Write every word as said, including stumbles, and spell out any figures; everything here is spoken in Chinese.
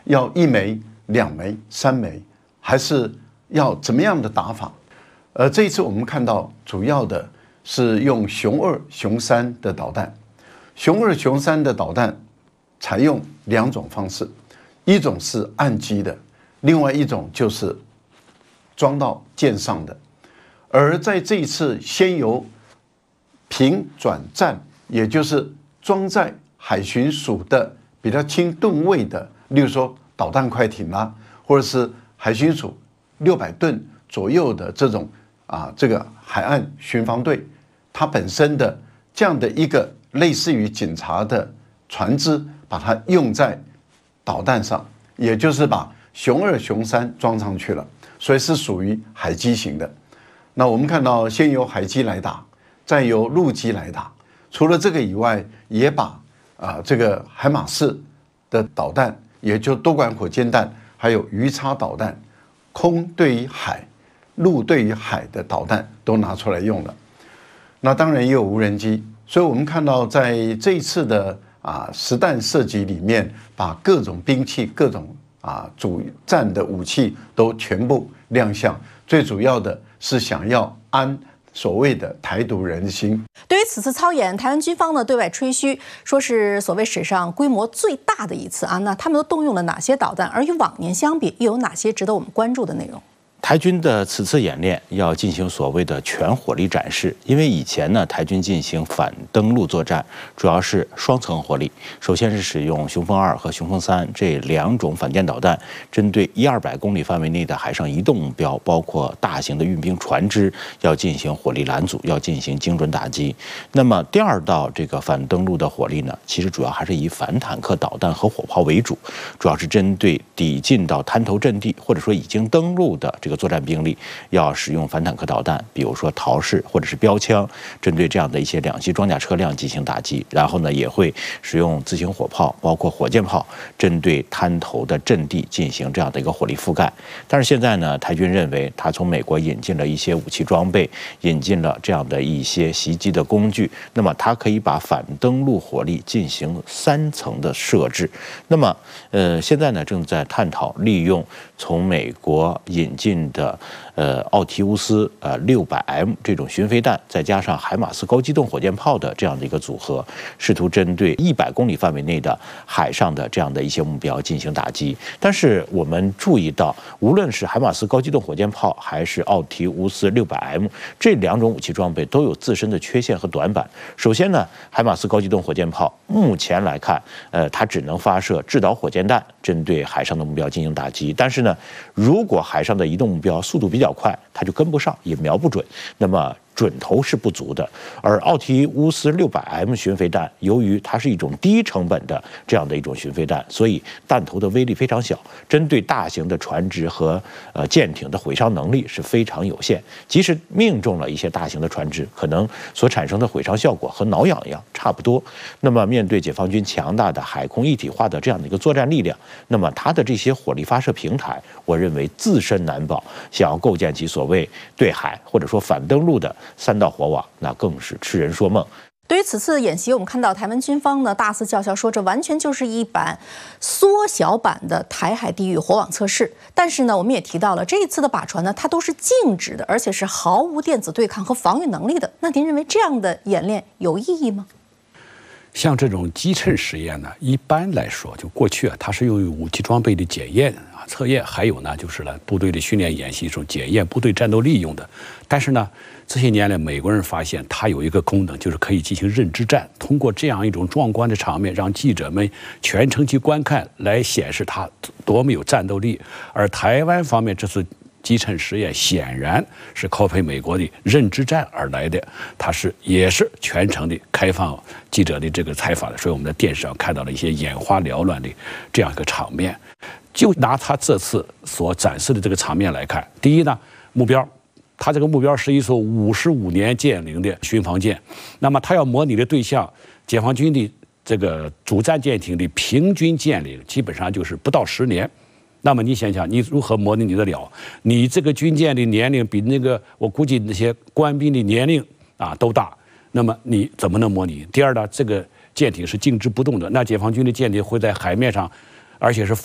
要一枚、两枚、三枚，还是要怎么样的打法？呃，这一次我们看到主要的是用熊二、熊三的导弹。熊二、熊三的导弹采用两种方式，一种是岸基的，另外一种就是装到舰上的。而在这一次先由平转战，也就是装在海巡署的比较轻吨位的，例如说导弹快艇啦、啊，或者是海巡署六百吨左右的这种啊这个海岸巡防队，它本身的这样的一个类似于警察的船只，把它用在导弹上，也就是把熊二、熊三装上去了，所以是属于海基型的。那我们看到，先由海基来打，再由陆基来打。除了这个以外，也把啊、呃、这个海马式的导弹，也就多管火箭弹，还有鱼叉导弹，空对于海，陆对于海的导弹都拿出来用了。那当然也有无人机，所以我们看到在这一次的啊实弹射击里面，把各种兵器、各种啊主战的武器都全部亮相。最主要的是想要安所谓的台独人心。 对于此次操演，台湾军方呢对外吹嘘，说是所谓史上规模最大的一次啊。那他们都动用了哪些导弹？而与往年相比，又有哪些值得我们关注的内容？ 台军的此次演练要进行所谓的全火力展示，因为以前呢，台军进行反登陆作战主要是双层火力，首先是使用雄风二和雄风三这两种反舰导弹，针对一二百公里范围内的海上移动目标，包括大型的运兵船只，要进行火力拦阻，要进行精准打击。那么第二道这个反登陆的火力呢，其实主要还是以反坦克导弹和火炮为主，主要是针对抵近到滩头阵地或者说已经登陆的这个作战兵力，要使用反坦克导弹，比如说陶式或者是标枪，针对这样的一些两栖装甲车辆进行打击。然后呢，也会使用自行火炮，包括火箭炮，针对滩头的阵地进行这样的一个火力覆盖。但是现在呢，台军认为他从美国引进了一些武器装备，引进了这样的一些袭击的工具，那么它可以把反登陆火力进行三层的设置。那么，呃，现在呢正在探讨利用从美国引进的呃奥提乌斯呃六百 M 这种巡飞弹，再加上海马斯高机动火箭炮的这样的一个组合，试图针对一百公里范围内的海上的这样的一些目标进行打击。但是我们注意到，无论是海马斯高机动火箭炮还是奥提乌斯六百 M 这两种武器装备都有自身的缺陷和短板。首先呢，海马斯高机动火箭炮目前来看，呃，它只能发射制导火箭弹，针对海上的目标进行打击。但是呢，如果海上的移动目标速度比较快，它就跟不上，也瞄不准，那么准头是不足的。而奥提乌斯六百 M 巡飞弹，由于它是一种低成本的这样的一种巡飞弹，所以弹头的威力非常小，针对大型的船只和呃舰艇的毁伤能力是非常有限。即使命中了一些大型的船只，可能所产生的毁伤效果和挠痒痒差不多。那么面对解放军强大的海空一体化的这样的一个作战力量，那么它的这些火力发射平台，我认为自身难保，想要构建起所谓对海或者说反登陆的三道火网，那更是痴人说梦。 对于此次演习，我们看到台湾军方呢大肆叫嚣说，这完全就是一版缩小版的台海地域火网测试。但是呢，我们也提到了这一次的靶船呢，它都是静止的，而且是毫无电子对抗和防御能力的。那您认为这样的演练有意义吗？ 像这种击沉实验呢，一般来说，就过去啊，它是用于武器装备的检验啊、测验，还有呢，就是呢，部队的训练演习时候检验部队战斗力用的。但是呢，这些年来，美国人发现它有一个功能，就是可以进行认知战，通过这样一种壮观的场面，让记者们全程去观看，来显示它多么有战斗力。而台湾方面这次击沉实验显然是靠配美国的认知战而来的，它是也是全程的开放记者的这个采访的，所以我们在电视上看到了一些眼花缭乱的这样一个场面。就拿他这次所展示的这个场面来看，第一呢，目标，他这个目标是一艘五十五年建龄的巡防舰，那么他要模拟的对象，解放军的这个主战舰艇的平均舰龄基本上就是不到十年。那么你想想，你如何模拟得了？你这个军舰的年龄比那个我估计那些官兵的年龄啊都大，那么你怎么能模拟？第二呢，这个舰艇是静止不动的，那解放军的舰艇会在海面上，而且是